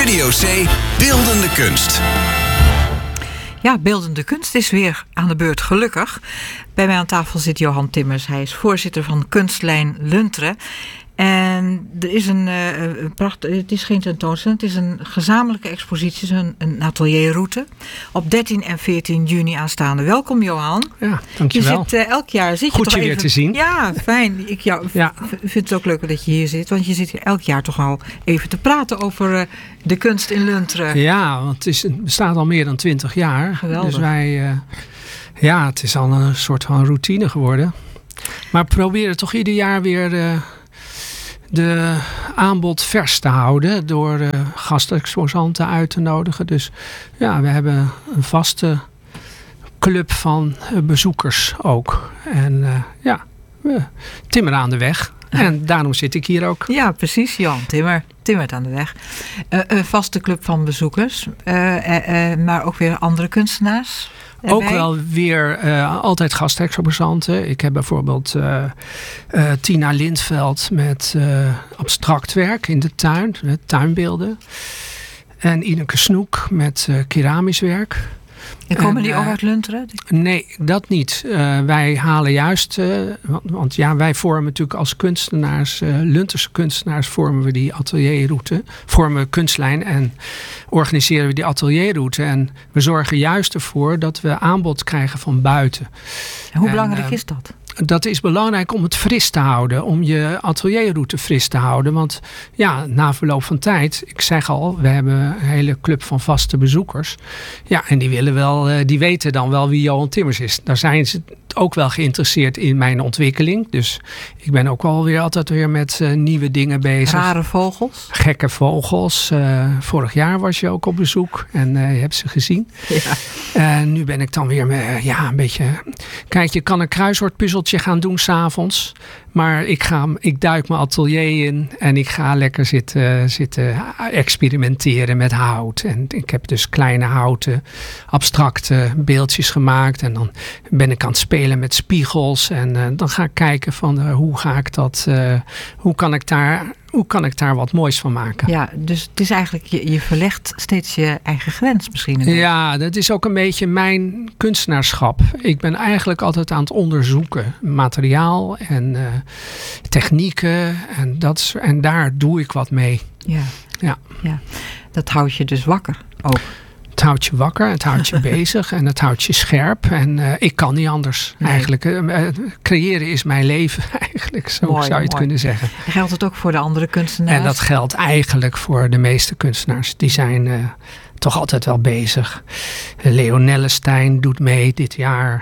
Radio C, Beeldende Kunst. Ja, beeldende kunst is weer aan de beurt, gelukkig. Bij mij aan tafel zit Johan Timmers. Hij is voorzitter van Kunstlijn Lunteren. En er is het is geen tentoonstelling, het is een gezamenlijke expositie, een atelierroute. Op 13 en 14 juni aanstaande. Welkom, Johan. Ja, dankjewel. Je zit elk jaar... Goed je weer te zien. Ja, fijn. Ik vind het ook leuk dat je hier zit, want je zit hier elk jaar toch al even te praten over de kunst in Lunteren. Ja, want het bestaat al meer dan 20 jaar. Geweldig. Dus het is al een soort van routine geworden. Maar we proberen toch ieder jaar weer de aanbod vers te houden door gastexposanten uit te nodigen. Dus ja, we hebben een vaste club van bezoekers ook. En we timmeren aan de weg. En daarom zit ik hier ook. Ja, precies. Jan timmert aan de weg. Een vaste club van bezoekers. Maar ook weer andere kunstenaars. Ook wel weer altijd gastexposanten. Ik heb bijvoorbeeld Tina Lindveld met abstract werk in de tuin. Tuinbeelden. En Ineke Snoek met keramisch werk. En komen die ook uit Lunteren? Nee, dat niet. Wij halen juist, want wij vormen natuurlijk als kunstenaars, Lunterse kunstenaars, vormen we die atelierroute, vormen we Kunstlijn en organiseren we die atelierroute. En we zorgen juist ervoor dat we aanbod krijgen van buiten. En hoe belangrijk is dat? Dat is belangrijk om het fris te houden. Om je atelierroute fris te houden. Want ja, na verloop van tijd. Ik zeg al, we hebben een hele club van vaste bezoekers. Ja, en die weten dan wel wie Johan Timmers is. Daar zijn ze ook wel geïnteresseerd in mijn ontwikkeling. Dus ik ben ook altijd weer met nieuwe dingen bezig. Rare vogels? Gekke vogels. Vorig jaar was je ook op bezoek. En je hebt ze gezien. Ja. Nu ben ik dan weer een beetje... Kijk, je kan een kruiswoordpuzzeltje gaan doen 's avonds. Maar ik duik mijn atelier in en ik ga lekker zitten experimenteren met hout. En ik heb dus kleine houten abstracte beeldjes gemaakt. En dan ben ik aan het spelen met spiegels. En dan ga ik kijken van hoe kan ik daar wat moois van maken. Ja, dus het is eigenlijk, je verlegt steeds je eigen grens misschien. Ja, dat is ook een beetje mijn kunstenaarschap. Ik ben eigenlijk altijd aan het onderzoeken. Materiaal en technieken. En daar doe ik wat mee. Ja. Dat houdt je dus wakker ook. Het houdt je wakker, het houdt je bezig en het houdt je scherp. En ik kan niet anders eigenlijk. Creëren is mijn leven eigenlijk, zou je het kunnen zeggen. En geldt het ook voor de andere kunstenaars? En dat geldt eigenlijk voor de meeste kunstenaars. Die zijn toch altijd wel bezig. Leo Nellestein doet mee dit jaar.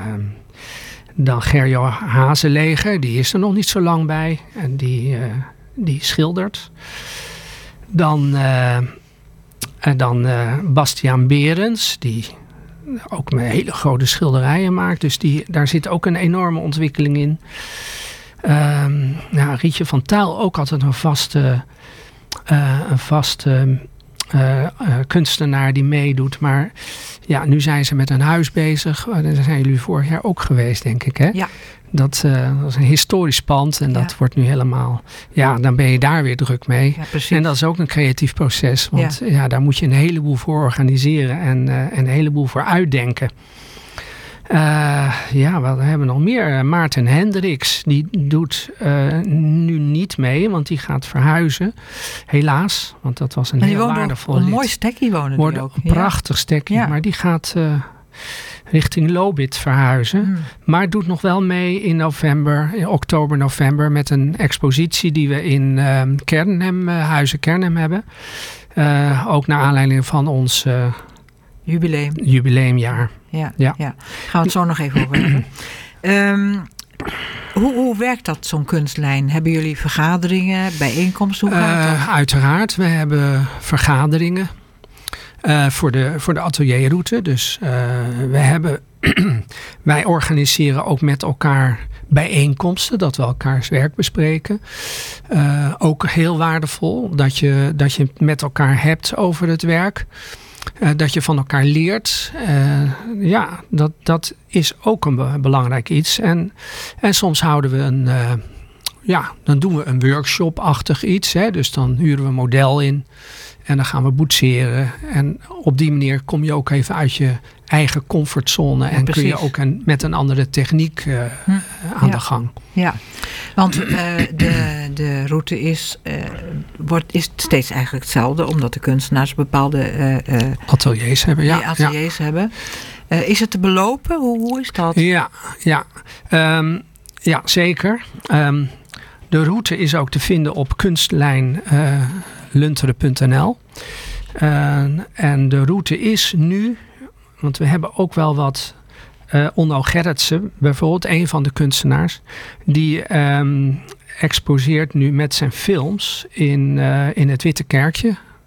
Dan Gerjo Hazeleger, die is er nog niet zo lang bij. En die schildert. Dan Bastiaan Berends, die ook met hele grote schilderijen maakt. Dus daar zit ook een enorme ontwikkeling in. Rietje van Tuyl, ook altijd een vaste kunstenaar die meedoet. Maar ja, nu zijn ze met een huis bezig. Daar zijn jullie vorig jaar ook geweest, denk ik, hè? Ja. Dat is een historisch pand en dat wordt nu helemaal... Ja, dan ben je daar weer druk mee. Ja, precies. En dat is ook een creatief proces. Want daar moet je een heleboel voor organiseren en een heleboel voor uitdenken. We hebben nog meer. Maarten Hendricks, die doet nu niet mee, want die gaat verhuizen. Helaas, want dat was een heel waardevol lid. Een mooi stekkie wonen die ook. Een prachtig stekkie, maar die gaat... richting Lobith verhuizen. Maar doet nog wel mee in oktober, november... met een expositie die we in Huizen Kernhem hebben. Ook naar aanleiding van ons jubileumjaar. Ja. Gaan we het zo nog even over hebben. Hoe werkt dat, zo'n kunstlijn? Hebben jullie vergaderingen, bijeenkomsten? Hoe gaat dat? Uiteraard, we hebben vergaderingen. Voor de atelierroute. Dus wij organiseren ook met elkaar bijeenkomsten. Dat we elkaars werk bespreken. Ook heel waardevol dat je het met elkaar hebt over het werk. Dat je van elkaar leert. Dat is ook een belangrijk iets. En soms houden we dan doen we een workshop-achtig iets. Hè? Dus dan huren we een model in. En dan gaan we boetseren. En op die manier kom je ook even uit je eigen comfortzone. En kun je ook met een andere techniek aan de gang. Ja, want de route is steeds eigenlijk hetzelfde. Omdat de kunstenaars bepaalde ateliers hebben. Is het te belopen? Hoe is dat? Ja, zeker. De route is ook te vinden op kunstlijnlunteren.nl. En de route is nu, want we hebben ook wel wat Onno Gerritsen, bijvoorbeeld een van de kunstenaars, die exposeert nu met zijn films in het Witte Kerkje